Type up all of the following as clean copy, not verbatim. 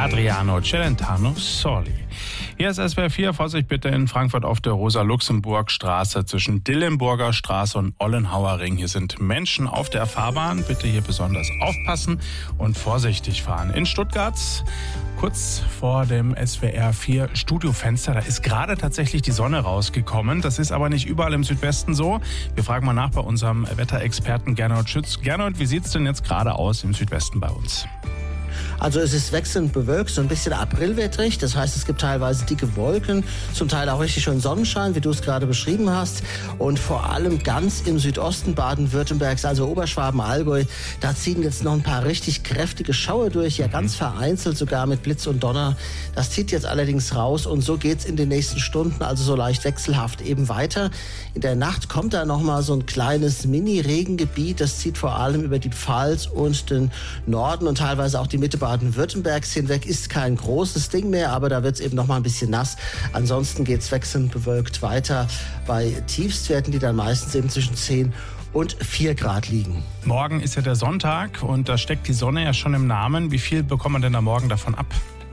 Adriano Celentano Soli. Hier ist SWR 4, Vorsicht bitte in Frankfurt auf der Rosa-Luxemburg-Straße zwischen Dillenburger Straße und Ollenhauer Ring. Hier sind Menschen auf der Fahrbahn. Bitte hier besonders aufpassen und vorsichtig fahren. In Stuttgart, kurz vor dem SWR 4 Studiofenster, da ist gerade tatsächlich die Sonne rausgekommen. Das ist aber nicht überall im Südwesten so. Wir fragen mal nach bei unserem Wetterexperten Gernot Schütz. Gernot, wie sieht es denn jetzt gerade aus im Südwesten bei uns? Also es ist wechselnd bewölkt, so ein bisschen aprilwettrig. Das heißt, es gibt teilweise dicke Wolken, zum Teil auch richtig schön Sonnenschein, wie du es gerade beschrieben hast. Und vor allem ganz im Südosten Baden-Württembergs, also Oberschwaben, Allgäu, da ziehen jetzt noch ein paar richtig kräftige Schauer durch, ja ganz vereinzelt sogar mit Blitz und Donner. Das zieht jetzt allerdings raus und so geht's in den nächsten Stunden, also so leicht wechselhaft eben weiter. In der Nacht kommt da nochmal so ein kleines Mini-Regengebiet, das zieht vor allem über die Pfalz und den Norden und teilweise auch die Mitte Baden-Württembergs hinweg. Ist kein großes Ding mehr, aber da wird es eben noch mal ein bisschen nass. Ansonsten geht es wechselnd bewölkt weiter bei Tiefstwerten, die dann meistens eben zwischen 10 und 4 Grad liegen. Morgen ist ja der Sonntag und da steckt die Sonne ja schon im Namen. Wie viel bekommt man denn da morgen davon ab?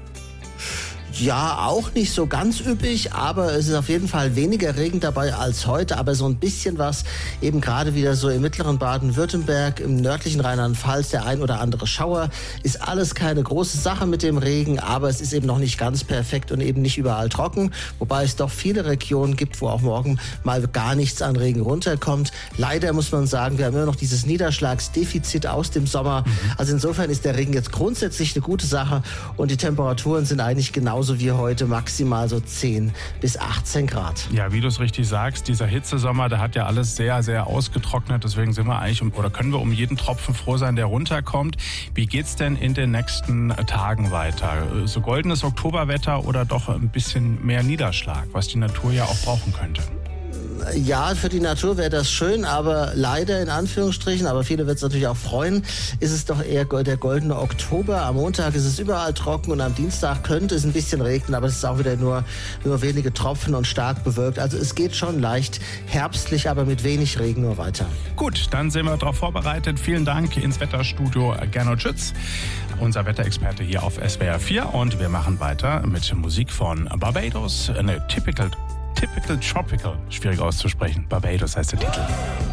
Ja, auch nicht so ganz üppig, aber es ist auf jeden Fall weniger Regen dabei als heute, aber so ein bisschen was, eben gerade wieder so im mittleren Baden-Württemberg, im nördlichen Rheinland-Pfalz, der ein oder andere Schauer, ist alles keine große Sache mit dem Regen, aber es ist eben noch nicht ganz perfekt und eben nicht überall trocken, wobei es doch viele Regionen gibt, wo auch morgen mal gar nichts an Regen runterkommt. Leider muss man sagen, wir haben immer noch dieses Niederschlagsdefizit aus dem Sommer, also insofern ist der Regen jetzt grundsätzlich eine gute Sache und die Temperaturen sind eigentlich genauso wie heute, maximal so 10 bis 18 Grad. Ja, wie du es richtig sagst, dieser Hitzesommer, der hat ja alles sehr, sehr ausgetrocknet. Deswegen sind wir eigentlich, oder können wir um jeden Tropfen froh sein, der runterkommt. Wie geht's denn in den nächsten Tagen weiter? So goldenes Oktoberwetter oder doch ein bisschen mehr Niederschlag, was die Natur ja auch brauchen könnte? Ja, für die Natur wäre das schön, aber leider in Anführungsstrichen, aber viele wird es natürlich auch freuen, ist es doch eher der goldene Oktober. Am Montag ist es überall trocken und am Dienstag könnte es ein bisschen regnen, aber es ist auch wieder nur wenige Tropfen und stark bewölkt. Also es geht schon leicht herbstlich, aber mit wenig Regen nur weiter. Gut, dann sind wir darauf vorbereitet. Vielen Dank ins Wetterstudio Gernot Schütz, unser Wetterexperte hier auf SWR 4 und wir machen weiter mit Musik von Barbados, eine Typical Tropical, schwierig auszusprechen. Barbados heißt der Titel.